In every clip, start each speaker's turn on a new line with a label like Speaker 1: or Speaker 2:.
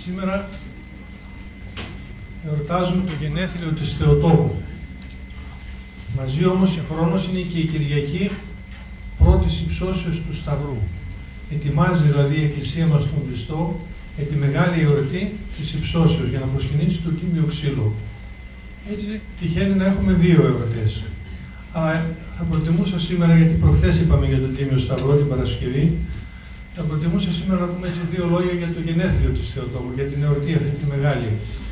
Speaker 1: Σήμερα εορτάζουμε το γενέθλιο της Θεοτόκου. Μαζί όμως συγχρόνως είναι και η Κυριακή πρώτης υψώσεως του Σταυρού. Ετοιμάζει δηλαδή η Εκκλησία μας τον Χριστό για τη μεγάλη εορτή της υψώσεως για να προσκυνήσει το Τίμιο Ξύλο. Έτσι τυχαίνει να έχουμε δύο εορτές. Αλλά θα προτιμούσα σήμερα, γιατί προχθές είπαμε για τον Τίμιο Σταυρό την Παρασκευή, θα προτιμούσα σήμερα να πούμε έτσι δύο λόγια για το γενέθλιο της Θεοτόκου, για την εορτή αυτή τη μεγάλη.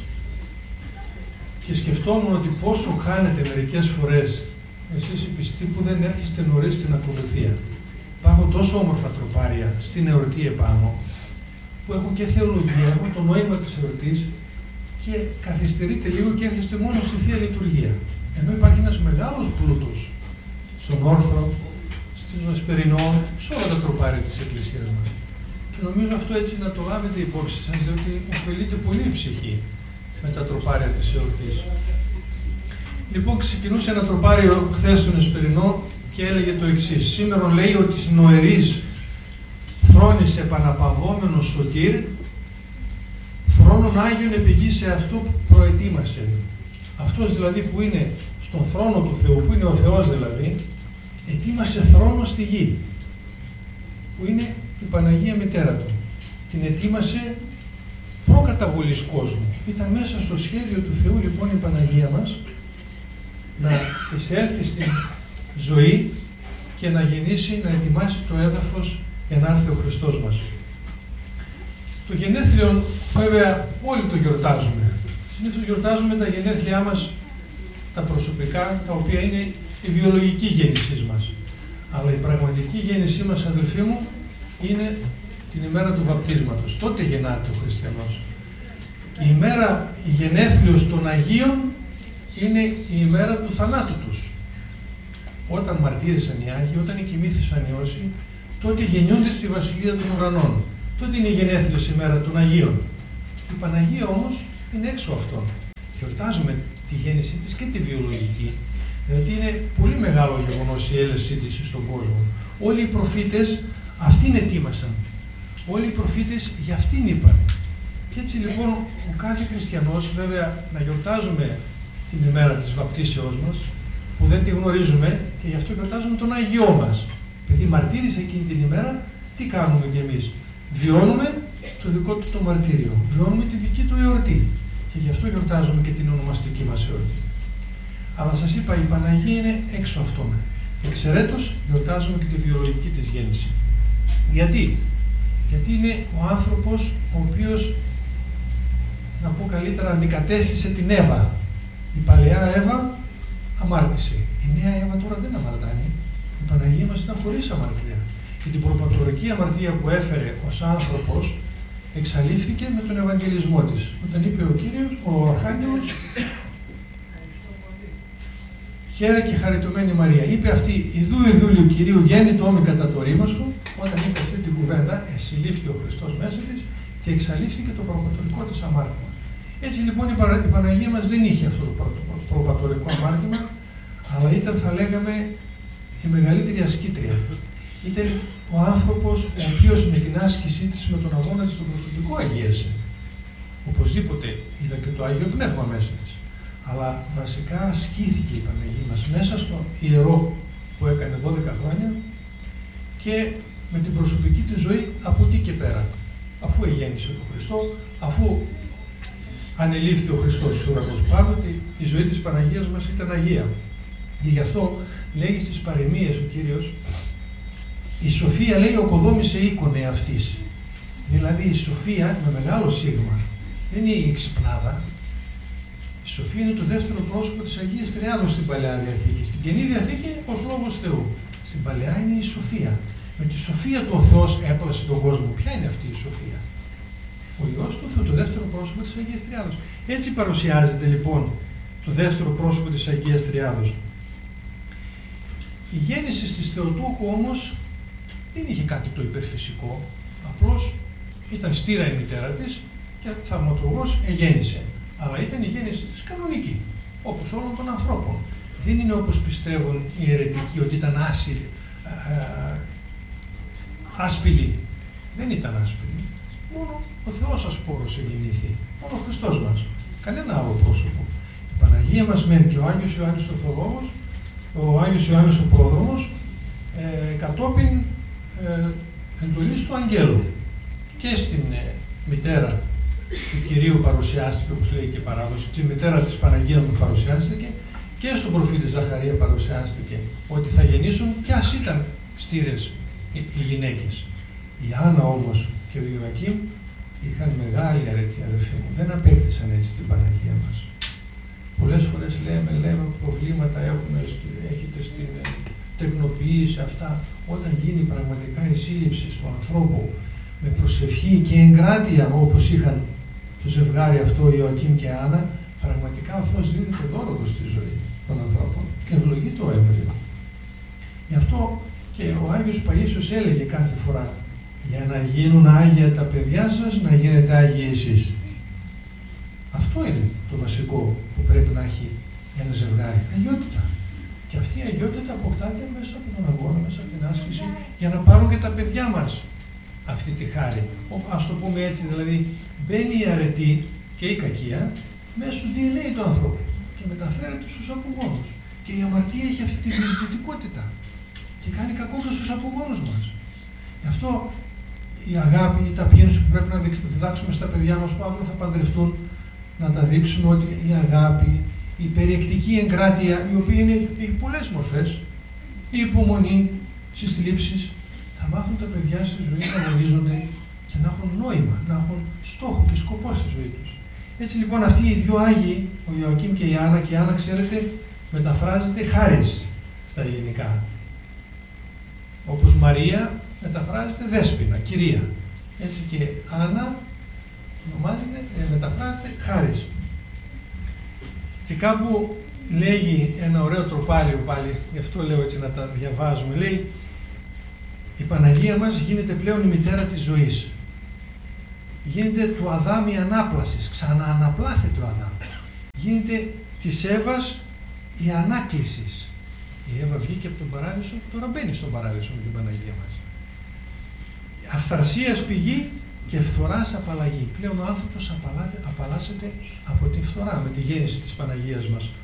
Speaker 1: Και σκεφτόμουν ότι πόσο χάνετε μερικές φορές εσείς οι πιστοί που δεν έρχεστε νωρίς στην ακολουθία. Υπάρχουν τόσο όμορφα τροπάρια στην εορτή επάνω, που έχουν και θεολογία, έχουν το νόημα της εορτής και καθυστερείτε λίγο και έρχεστε μόνο στη Θεία Λειτουργία. Ενώ υπάρχει ένας μεγάλος πλούτος στον όρθρο, στον Εσπερινό, σε όλα τα τροπάρια της Εκκλησίας μας. Και νομίζω αυτό έτσι να το λάβετε υπόψη σας, διότι ωφελείται πολύ η ψυχή με τα τροπάρια της εορτής. Λοιπόν, ξεκινούσε ένα τροπάριο χθες στον Εσπερινό και έλεγε το εξής. Σήμερα λέει ότι νοερής θρόνης επαναπαυόμενος σωτήρ, θρόνον Άγιον επηγεί σε αυτό που προετοίμασε. Αυτός δηλαδή που είναι στον θρόνο του Θεού, που είναι ο Θεός δηλαδή, ετοίμασε θρόνο στη γη, που είναι η Παναγία Μητέρα του. Την ετοίμασε προκαταβολής κόσμου. Ήταν μέσα στο σχέδιο του Θεού λοιπόν η Παναγία μας να εισέλθει στην ζωή και να γεννήσει, να ετοιμάσει το έδαφος για να έρθει ο Χριστός μας. Το γενέθλιο βέβαια όλοι το γιορτάζουμε. Συνήθως γιορτάζουμε τα γενέθλιά μας τα προσωπικά, τα οποία είναι η βιολογική γέννησή μας. Αλλά η πραγματική γέννησή μας, αδελφοί μου, είναι την ημέρα του βαπτίσματος. Τότε γεννάται ο χριστιανός. Η ημέρα, η γενέθλιος των Αγίων είναι η ημέρα του θανάτου τους. Όταν μαρτύρησαν οι Άγιοι, όταν κοιμήθησαν οι όσοι, τότε γεννιούνται στη Βασιλεία των Ουρανών. Τότε είναι η γενέθλιος ημέρα των Αγίων. Η Παναγία όμως είναι έξω αυτών. Γιορτάζουμε τη γέννησή της και τη βιολογική, διότι είναι πολύ μεγάλο γεγονός η έλευσή της στον κόσμο. Όλοι οι προφήτες αυτήν ετοίμασαν. Όλοι οι προφήτες για αυτήν είπαν. Και έτσι λοιπόν ο κάθε χριστιανός, βέβαια να γιορτάζουμε την ημέρα της βαπτίσεώς μας, που δεν τη γνωρίζουμε και γι' αυτό γιορτάζουμε τον Άγιό μας. Επειδή μαρτύρησε εκείνη την ημέρα, τι κάνουμε κι εμείς? Βιώνουμε το δικό του το μαρτύριο, βιώνουμε τη δική του εορτή και γι' αυτό γιορτάζουμε και την ονομαστική μας εορτή. Αλλά σας είπα, η Παναγία είναι έξω αυτών. Εξαιρέτως γιορτάζουμε και τη βιολογική της γέννηση. Γιατί? Γιατί είναι ο άνθρωπος ο οποίος, να πω καλύτερα, αντικατέστησε την Εύα. Η παλαιά Εύα αμάρτησε. Η νέα Εύα τώρα δεν αμαρτάνει. Η Παναγία μας ήταν χωρίς αμαρτία. Και την προπατορική αμαρτία που έφερε ως άνθρωπος εξαλείφθηκε με τον Ευαγγελισμό της. Όταν είπε ο Κύριος, ο Αρχάγγελος, χαίρε και χαριτωμένη Μαρία. Είπε αυτή, ιδού Ιδούλιου Κυρίου γέννητο όμοι κατά το ρήμα σου. Όταν είπε αυτή την κουβέντα, εσυλήφθη ο Χριστός μέσα της και εξαλείφθηκε το προπατορικό της αμάρτημα. Έτσι λοιπόν η Παναγία μας δεν είχε αυτό το προπατορικό αμάρτημα, αλλά ήταν, θα λέγαμε, η μεγαλύτερη ασκήτρια. Ήταν ο άνθρωπος ο οποίος με την άσκησή της, με τον αγώνα της, τον προσωπικό αγίασε. Οπωσδήποτε είδα και το Άγιο Πνεύμα μέσα της. Αλλά βασικά ασκήθηκε η Παναγία μας μέσα στο ιερό που έκανε 12 χρόνια και με την προσωπική της ζωή από εκεί και πέρα. Αφού εγέννησε τον Χριστό, αφού ανελήφθη ο Χριστός στους ουρανούς πάνω, η ζωή της Παναγίας μας ήταν Αγία. Και γι' αυτό λέγει στις παροιμίες ο Κύριος, η Σοφία λέει οκοδόμησε οίκον εαυτής. Δηλαδή η Σοφία με μεγάλο σίγμα δεν είναι η ξυπνάδα. Η Σοφία είναι το δεύτερο πρόσωπο της Αγίας Τριάδος στην Παλαιά Διαθήκη. Στην Καινή Διαθήκη ως Λόγος Θεού. Στην Παλαιά είναι η Σοφία. Με τη Σοφία του ο Θεός έπλασε τον κόσμο. Ποια είναι αυτή η Σοφία? Ο Υιός του Θεού, το δεύτερο πρόσωπο της Αγίας Τριάδος. Έτσι παρουσιάζεται λοιπόν το δεύτερο πρόσωπο της Αγίας Τριάδος. Η γέννηση της Θεοτόκου όμως δεν είχε κάτι το υπερφυσικό. Απλώς ήταν στήρα η μητέρα της και θαυματουργός εγέννησε. Αλλά ήταν η γέννηση της κανονική, όπως όλων των ανθρώπων. Δεν είναι όπως πιστεύουν οι αιρετικοί ότι ήταν άσπηλη. Δεν ήταν άσπηλη. μόνο ο Θεός ασπόρος εγεννήθη, μόνο ο Χριστός μας, κανένα άλλο πρόσωπο. Η Παναγία μας μένει και ο Άγιος Ιωάννης ο Θολόγος, ο Άγιος Ιωάννης ο Πρόδρομος, κατόπιν εντολής του Αγγέλου. Και στην μητέρα του Κυρίου παρουσιάστηκε, όπως λέει και η παράδοση, τη μητέρα της Παναγίας μου παρουσιάστηκε, και στον προφήτη Ζαχαρία παρουσιάστηκε ότι θα γεννήσουν κι ας ήταν στήρες οι γυναίκες. Η Άννα όμως και ο Ιωακήμ είχαν μεγάλη αρετή, αδερφοί μου, δεν απέκτησαν έτσι την Παναγία μας. Πολλές φορές λέμε προβλήματα έχετε στην τεκνοποίηση αυτά. Όταν γίνει πραγματικά η σύλληψη του ανθρώπου με προσευχή και εγκράτεια όπως είχαν το ζευγάρι αυτό Ιωακήμ και Άννα, πραγματικά ο Θεός δίνει το δώρο του στη ζωή των ανθρώπων και ευλογεί το έμβριο. Γι' αυτό και ο Άγιος Παΐσιος έλεγε κάθε φορά, για να γίνουν άγια τα παιδιά σας, να γίνετε άγιοι εσείς. Αυτό είναι το βασικό που πρέπει να έχει ένα ζευγάρι, αγιότητα. Και αυτή η αγιότητα αποκτάται μέσα από τον αγώνα, μέσα από την άσκηση, για να πάρουν και τα παιδιά μας αυτή τη χάρη. Ας το πούμε έτσι, δηλαδή μπαίνει η αρετή και η κακία μέσα στο DNA του ανθρώπου και μεταφέρεται στους απογόνους. Και η αμαρτία έχει αυτή τη δυσδυτικότητα και κάνει κακό στους απογόνους μας. Γι' αυτό η αγάπη, η ταπείνωση που πρέπει να διδάξουμε στα παιδιά μας που αύριο θα παντρευτούν, να τα δείξουμε ότι η αγάπη, η περιεκτική εγκράτεια, η οποία έχει πολλές μορφές, η υπομονή στις θλίψεις, θα μάθουν τα παιδιά στη ζωή να αγωνίζονται και να έχουν νόημα, να έχουν στόχο και σκοπό στη ζωή τους. Έτσι λοιπόν αυτοί οι δύο Άγιοι, ο Ιωακήμ και η Άννα, και η Άννα ξέρετε μεταφράζεται χάρις στα ελληνικά. Όπως Μαρία μεταφράζεται δέσποινα, κυρία. Έτσι και Άννα μεταφράζεται χάρις. Και κάπου λέγει ένα ωραίο τροπάριο πάλι, γι' αυτό λέω έτσι να τα διαβάζουμε, λέει η Παναγία μας γίνεται πλέον η μητέρα της ζωής. Γίνεται του Αδάμ η ανάπλασης, ξανααναπλάθεται ο Αδάμ. Γίνεται της Εύας η ανάκλησης. Η Εύα βγήκε από τον παράδεισο και τώρα μπαίνει στον παράδεισο με την Παναγία μας. Αυθαρσίας πηγή και φθοράς απαλλαγή. Πλέον ο άνθρωπος απαλλάσσεται από τη φθορά με τη γέννηση της Παναγίας μας.